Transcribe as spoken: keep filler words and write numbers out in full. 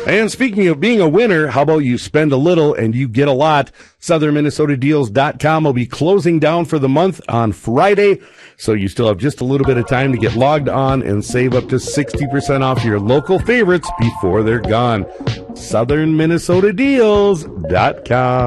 And speaking of being a winner, how about you spend a little and you get a lot? Southern Minnesota Deals dot com will be closing down for the month on Friday, so you still have just a little bit of time to get logged on and save up to sixty percent off your local favorites before they're gone. Southern Minnesota Deals dot com.